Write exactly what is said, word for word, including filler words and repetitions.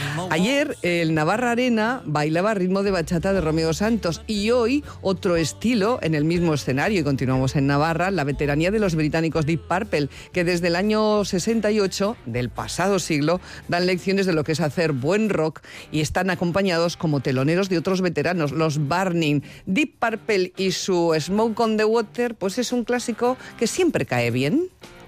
Ayer el Navarra Arena bailaba a ritmo de bachata de Romeo Santos y hoy otro estilo en el mismo escenario. Y continuamos en Navarra, la veteranía de los británicos Deep Purple, que desde el año sesenta y ocho del pasado siglo dan lecciones de lo que es hacer buen rock y están acompañados como teloneros de otros veteranos, los Burning. Deep Purple y su Smoke on the Water pues es un clásico que siempre cae bien.